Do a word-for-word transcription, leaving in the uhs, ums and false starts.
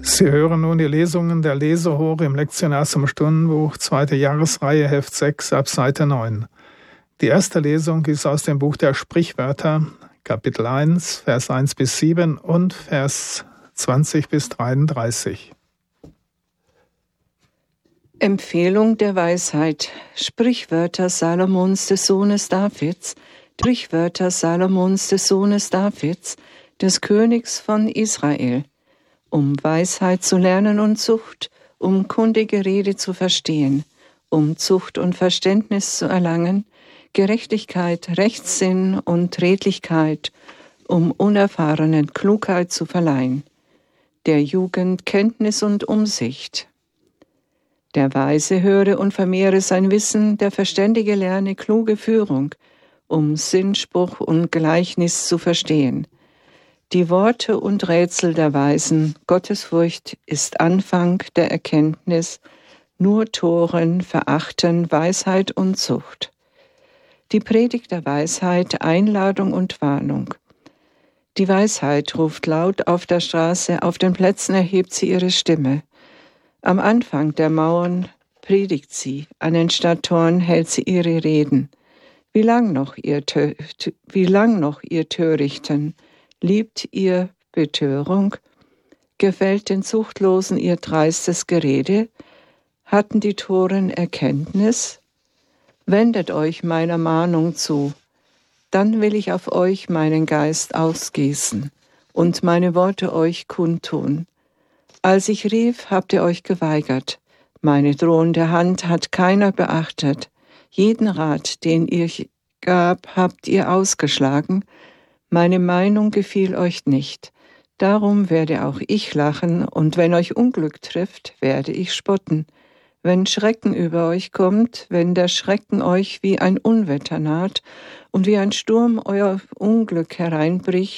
Sie hören nun die Lesungen der Lesehore im Lektionar zum Stundenbuch, zweite Jahresreihe, Heft sechs, ab Seite neun. Die erste Lesung ist aus dem Buch der Sprichwörter, Kapitel eins, Vers eins bis sieben und Vers zwanzig bis dreiunddreißig. Empfehlung der Weisheit. Sprichwörter Salomons des Sohnes Davids, Sprichwörter Salomons des Sohnes Davids, des Königs von Israel, um Weisheit zu lernen und Zucht, um kundige Rede zu verstehen, um Zucht und Verständnis zu erlangen, Gerechtigkeit, Rechtssinn und Redlichkeit, um Unerfahrenen Klugheit zu verleihen, der Jugend Kenntnis und Umsicht. Der Weise höre und vermehre sein Wissen, der Verständige lerne kluge Führung, um Sinnspruch und Gleichnis zu verstehen. Die Worte und Rätsel der Weisen, Gottesfurcht ist Anfang der Erkenntnis, nur Toren verachten Weisheit und Zucht. Die Predigt der Weisheit, Einladung und Warnung. Die Weisheit ruft laut auf der Straße, auf den Plätzen erhebt sie ihre Stimme. Am Anfang der Mauern predigt sie, an den Stadttoren hält sie ihre Reden. Wie lang noch, ihr, Tö- wie lang noch, ihr Törichten? Liebt ihr Betörung? Gefällt den Zuchtlosen ihr dreistes Gerede? Hatten die Toren Erkenntnis? Wendet euch meiner Mahnung zu, dann will ich auf euch meinen Geist ausgießen und meine Worte euch kundtun. Als ich rief, habt ihr euch geweigert. Meine drohende Hand hat keiner beachtet. Jeden Rat, den ich gab, habt ihr ausgeschlagen. Meine Meinung gefiel euch nicht. Darum werde auch ich lachen, und wenn euch Unglück trifft, werde ich spotten. Wenn Schrecken über euch kommt, wenn der Schrecken euch wie ein Unwetter naht und wie ein Sturm euer Unglück hereinbricht,